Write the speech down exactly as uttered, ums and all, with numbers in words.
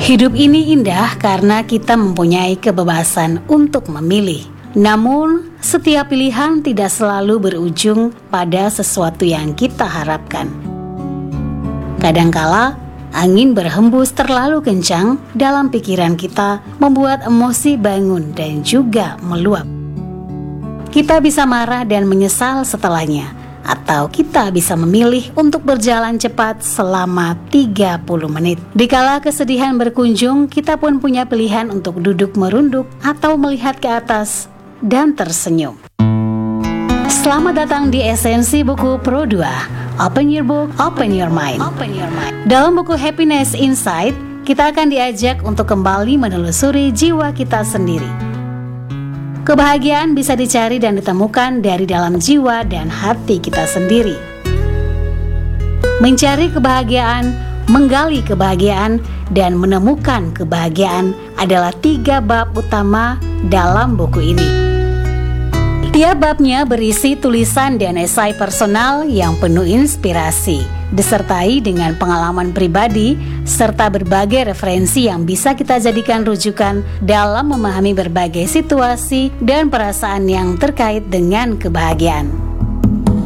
Hidup ini indah karena kita mempunyai kebebasan untuk memilih. Namun, setiap pilihan tidak selalu berujung pada sesuatu yang kita harapkan. Kadangkala, angin berhembus terlalu kencang dalam pikiran kita, membuat emosi bangun dan juga meluap. Kita bisa marah dan menyesal setelahnya, atau kita bisa memilih untuk berjalan cepat selama tiga puluh menit. Dikala kesedihan berkunjung, kita pun punya pilihan untuk duduk merunduk atau melihat ke atas dan tersenyum. Selamat datang di Esensi Buku Pro dua. Open your book, open your mind. Open your mind. Dalam buku Happiness Inside, kita akan diajak untuk kembali menelusuri jiwa kita sendiri. Kebahagiaan bisa dicari dan ditemukan dari dalam jiwa dan hati kita sendiri. Mencari kebahagiaan, menggali kebahagiaan, dan menemukan kebahagiaan adalah tiga bab utama dalam buku ini. Tiap babnya berisi tulisan dan esai personal yang penuh inspirasi, disertai dengan pengalaman pribadi, serta berbagai referensi yang bisa kita jadikan rujukan dalam memahami berbagai situasi dan perasaan yang terkait dengan kebahagiaan.